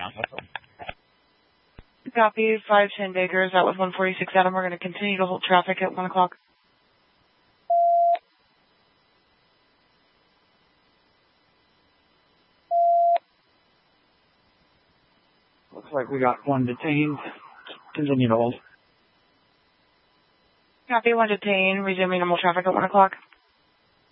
Copy, 510 Bakers, that was 146 Adam. We're going to continue to hold traffic at 1 o'clock. Looks like we got one detained. Continue to hold. Copy, 1 detained, resuming normal traffic at 1 o'clock.